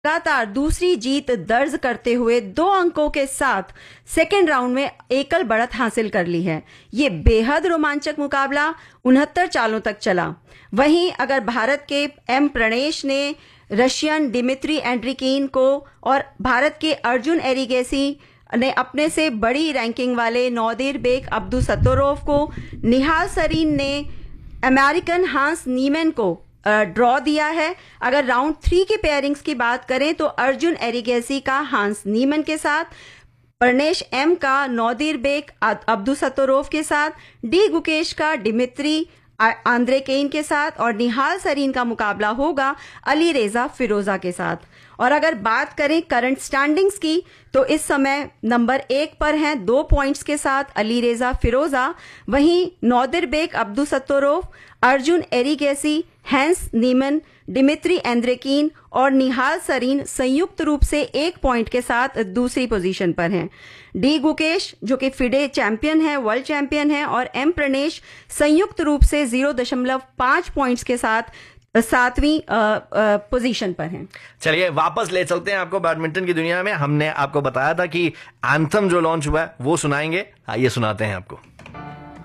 लगातार दूसरी जीत दर्ज करते हुए 2 अंकों के साथ सेकेंड राउंड में एकल बढ़त हासिल कर ली है। ये बेहद रोमांचक मुकाबला 69 चालों तक चला। वहीं अगर भारत के एम प्रणेश ने रशियन डिमित्री एंड्रिकीन को और भारत के अर्जुन एरिगेसी ने अपने से बड़ी रैंकिंग वाले नोदिरबेक अब्दुसत्तोरोव को, निहाल सरीन ने अमेरिकन हांस नीमैन को ड्रॉ दिया है। अगर राउंड 3 के पेयरिंग्स की बात करें तो अर्जुन एरिगेसी का हांस नीमन के साथ, प्रणेश एम का नोदिरबेक अब्दुसत्तोरोव के साथ, डी गुकेश का डिमित्री आंद्रेकेइन के साथ और निहाल सरीन का मुकाबला होगा अली रेजा फिरोजा के साथ। और अगर बात करें करंट स्टैंडिंग्स की तो इस समय नंबर 1 पर हैं 2 पॉइंट्स के साथ अली रेजा फिरोजा। वहीं Nodirbek Abdusattorov, Arjun Erigaisi, hence नीमन, डिमित्री एंद्रेकीन और निहाल सरीन संयुक्त रूप से 1 पॉइंट के साथ दूसरी पोजीशन पर हैं। डी गुकेश जो कि फिडे चैंपियन है, वर्ल्ड चैंपियन है, और एम प्रणेश संयुक्त रूप से 0.5 पॉइंट्स के साथ 7वीं पोजीशन पर हैं। चलिए वापस ले चलते हैं आपको बैडमिंटन की दुनिया में। हमने आपको बताया था कि एंथम जो लॉन्च हुआ है वो सुनाएंगे, आइए सुनाते हैं आपको।